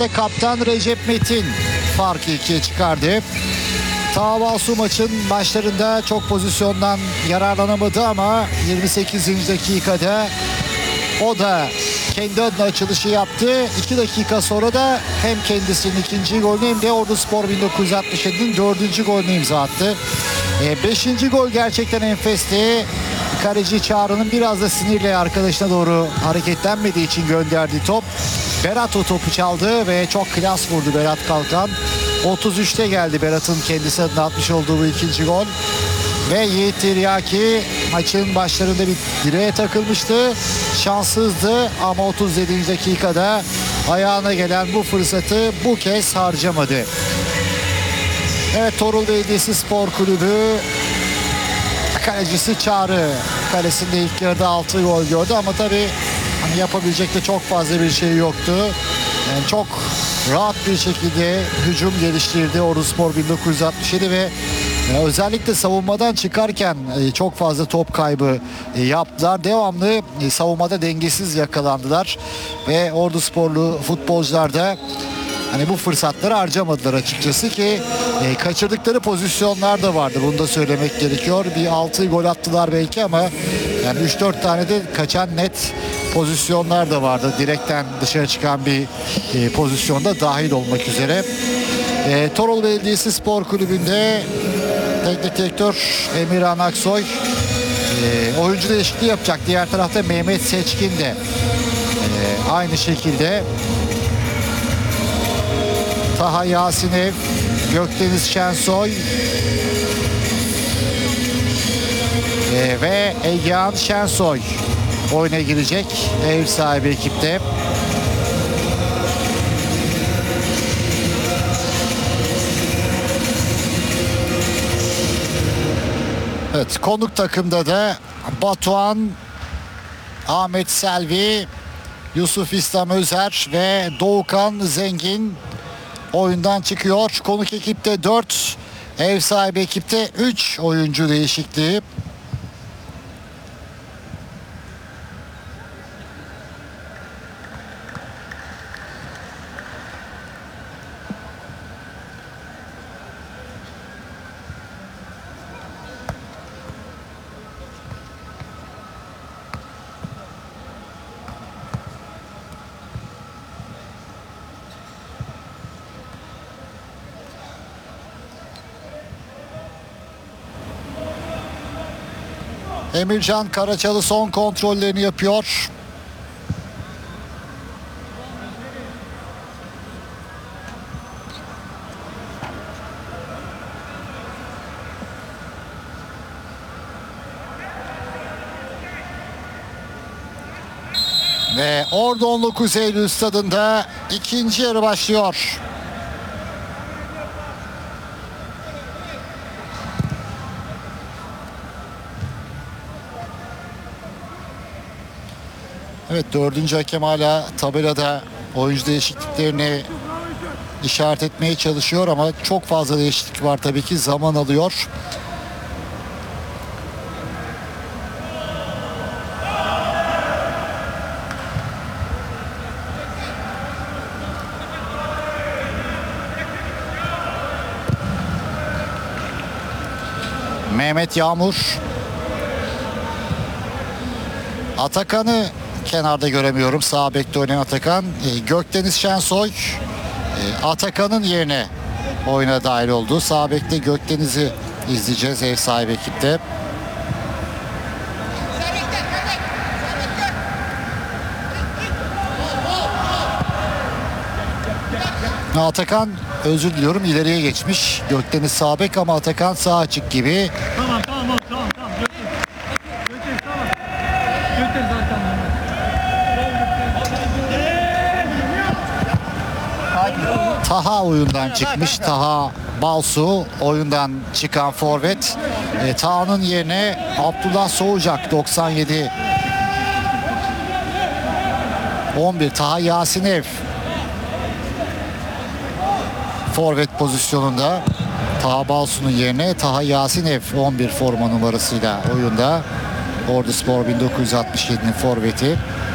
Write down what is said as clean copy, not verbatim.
yerde kaptan Recep Metin farkı 2'ye çıkardı. Taha Balsu maçın başlarında çok pozisyondan yararlanamadı ama 28. dakikada o da kendi adına açılışı yaptı. 2 dakika sonra da hem kendisinin ikinci golünü hem de Orduspor 1967'nin 4. golünü imza attı. 5. gol gerçekten enfesti. Kaleci Çağrı'nın biraz da sinirle arkadaşına doğru hareketlenmediği için gönderdiği top. Berat o topu çaldı ve çok klas vurdu Berat Kalkan. 33'te geldi Berat'ın kendisi adına atmış olduğu bu ikinci gol. Ve Yiğit Tiryaki maçın başlarında bir direğe takılmıştı. Şanssızdı ama 37. dakikada ayağına gelen bu fırsatı bu kez harcamadı. Evet, Torul Belediyesi Spor Kulübü kalecisi Çağrı kalesinde ilk yarıda 6 gol gördü ama tabii hani yapabilecek de çok fazla bir şey yoktu. Yani çok rahat bir şekilde hücum geliştirdi Orduspor 1967 ve özellikle savunmadan çıkarken çok fazla top kaybı yaptılar. Devamlı savunmada dengesiz yakalandılar ve Ordusporlu futbolcular da hani bu fırsatları harcamadılar açıkçası ki kaçırdıkları pozisyonlar da vardı. Bunu da söylemek gerekiyor. Bir 6 gol attılar belki ama yani 3-4 tane de kaçan net pozisyonlar da vardı. Direkten dışarı çıkan bir pozisyonda dahil olmak üzere. Torul Belediyesi Spor Kulübü'nde teknik direktör Emirhan Aksoy oyuncu değişikliği yapacak. Diğer tarafta Mehmet Seçkin de aynı şekilde. Taha Yasinev, Gökdeniz Şensoy ve Egehan Şensoy oyuna girecek ev sahibi ekipte. Evet, konuk takımda da Batuhan, Ahmet Selvi, Yusuf İslam Özer ve Doğukan Zengin oyundan çıkıyor. Konuk ekipte 4, ev sahibi ekipte 3 oyuncu değişikliği. Emircan Karaçalı son kontrollerini yapıyor. Ve Ordu 19 Eylül stadında ikinci yarı başlıyor. Evet, 4. hakem hala tabelada oyuncu değişikliklerini işaret etmeye çalışıyor ama çok fazla değişiklik var, tabii ki zaman alıyor. Mehmet Yağmur, Atakan'ı kenarda göremiyorum. Sağ bekte oynayan Atakan. Gökdeniz Şensoy Atakan'ın yerine oyuna dahil oldu. Sağ bekte Gökdeniz'i izleyeceğiz ev sahibi ekipte. Atakan, özür diliyorum, ileriye geçmiş. Gökdeniz sağ bek ama Atakan sağ açık gibi. Tamam. Gökdeniz tamam. Gökdeniz arkamda. Taha oyundan çıkmış. Taha Balsu oyundan çıkan forvet. Taha'nın yerine Abdullah Soğucak 97 11 Taha Yasinev forvet pozisyonunda. Taha Balsu'nun yerine Taha Yasinev 11 forma numarasıyla oyunda. Orduspor 1967'nin forveti.